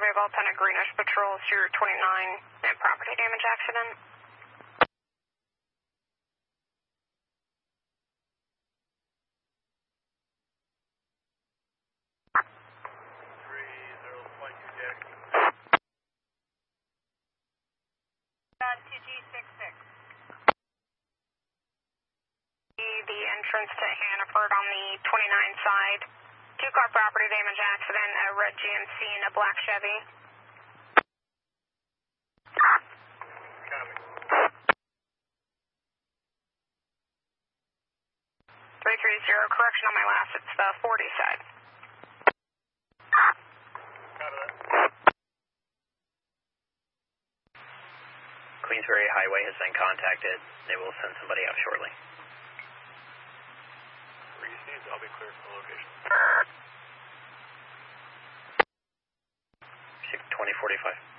survey of Lieutenant Greenish Patrol, Sewer 29, and property damage accident. The entrance to Hannaford on the 29 side. 2-car property damage accident, a red GMC and a black Chevy. Copy. 330, correction on my last, it's the 40 side. Copy that. Queensbury Highway has been contacted. They will send somebody out shortly. Received. I'll be clear for the location. 2045.